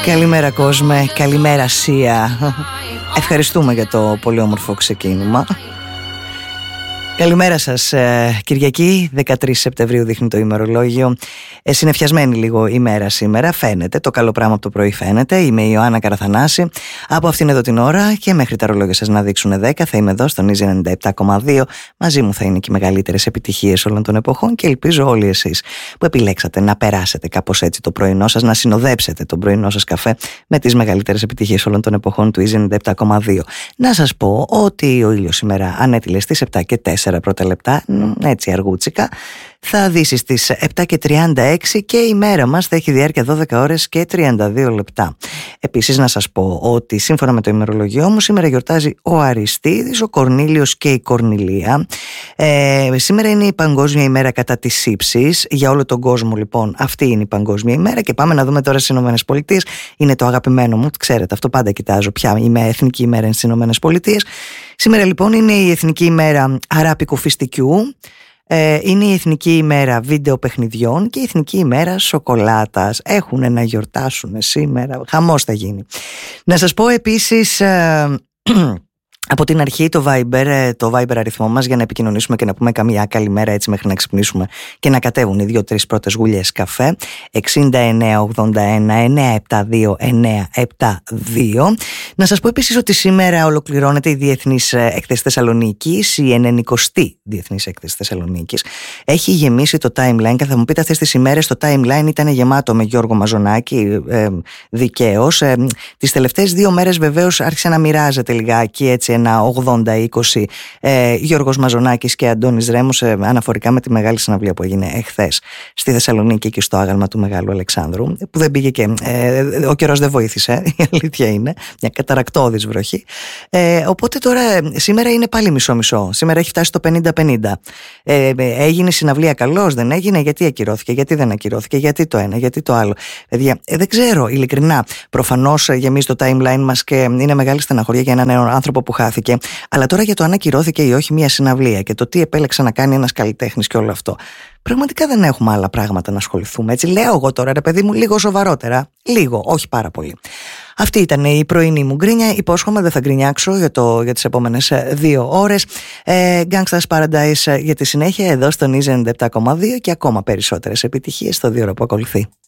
Καλημέρα κόσμε, καλημέρα Σία. Ευχαριστούμε για το πολύ όμορφο ξεκίνημα. Καλημέρα σας. Κυριακή 13 Σεπτεμβρίου δείχνει το ημερολόγιο. Συννεφιασμένη λίγο ημέρα σήμερα. Φαίνεται, το καλό πράγμα από το πρωί φαίνεται. Είμαι η Ιωάννα Καραθανάση. Από αυτήν εδώ την ώρα και μέχρι τα ρολόγια σας να δείξουν 10 θα είμαι εδώ στον Easy 97,2. Μαζί μου θα είναι και οι μεγαλύτερες επιτυχίες όλων των εποχών και ελπίζω όλοι εσείς που επιλέξατε να περάσετε κάπως έτσι το πρωινό σας, να συνοδέψετε τον πρωινό σας καφέ με τις μεγαλύτερες επιτυχίες όλων των εποχών του Easy 97,2. Να σας πω ότι ο ήλιος σήμερα ανέτειλε στις 7 και 4 πρώτα λεπτά, έτσι αργούτσικα. Θα δύσει στις 7 και 36 και η μέρα μας θα έχει διάρκεια 12 ώρες και 32 λεπτά. Επίσης να σας πω ότι σύμφωνα με το ημερολογιό μου σήμερα γιορτάζει ο Αριστίδης, ο Κορνήλιος και η Κορνηλία. Σήμερα είναι η Παγκόσμια ημέρα κατά της ύψης. Για όλο τον κόσμο λοιπόν αυτή είναι η Παγκόσμια ημέρα και πάμε να δούμε τώρα στις Ηνωμένες Πολιτείες. Είναι το αγαπημένο μου, ξέρετε, αυτό πάντα κοιτάζω ποια είναι εθνική ημέρα στις Ηνωμένες Πολιτείες. Σήμερα λοιπόν είναι η Εθνική ημέρα αράπικου φιστικιού. Είναι η Εθνική ημέρα βίντεο παιχνιδιών και η Εθνική ημέρα σοκολάτας. Έχουνε να γιορτάσουν σήμερα, χαμός θα γίνει. Να σας πω επίσης από την αρχή το Viber αριθμό μας για να επικοινωνήσουμε και να πούμε καμία καλημέρα έτσι μέχρι να ξυπνήσουμε και να κατέβουν οι 2-3 πρώτες γουλιές καφέ. 6981 972 972. Να σας πω επίσης ότι σήμερα ολοκληρώνεται η Διεθνής Έκθεση Θεσσαλονίκης, η 90η Διεθνής Έκθεση Θεσσαλονίκης. Έχει γεμίσει το timeline και θα μου πείτε αυτές τις ημέρες το timeline ήταν γεμάτο με Γιώργο Μαζονάκη, δικαίως. Τις τελευταίες 2 μέρες βεβαίως άρχισε να μοιράζεται λιγάκι έτσι ένα 80-20 Γιώργος Μαζονάκης και Αντώνης Ρέμος αναφορικά με τη μεγάλη συναυλία που έγινε εχθές στη Θεσσαλονίκη και στο άγαλμα του Μεγάλου Αλεξάνδρου, που δεν πήγε και ο καιρός δεν βοήθησε, η αλήθεια είναι, μια καταρακτώδης βροχή. Οπότε τώρα σήμερα είναι πάλι μισό-μισό. Σήμερα έχει φτάσει στο 50-50. Έγινε συναυλία καλώς, δεν έγινε, γιατί ακυρώθηκε, γιατί δεν ακυρώθηκε, γιατί το ένα, γιατί το άλλο. Παιδιά, δεν ξέρω, ειλικρινά. Προφανώς γεμίζει το timeline μας και είναι μεγάλη στεναχωρία για έναν νέο άνθρωπο που χάθηκε. Αλλά τώρα για το αν ακυρώθηκε ή όχι μια συναυλία και το τι επέλεξε να κάνει ένας καλλιτέχνης και όλο αυτό. Πραγματικά δεν έχουμε άλλα πράγματα να ασχοληθούμε. Έτσι λέω εγώ τώρα, ρε παιδί μου, λίγο σοβαρότερα. Λίγο, όχι πάρα πολύ. Αυτή ήταν η πρωινή μου γκρίνια. Υπόσχομαι δεν θα γκρινιάξω για τις επόμενες 2 ώρες. Gangsta's Paradise για τη συνέχεια εδώ στον Easy 97,2 και ακόμα περισσότερες επιτυχίες στο 2 ώρα που ακολουθεί.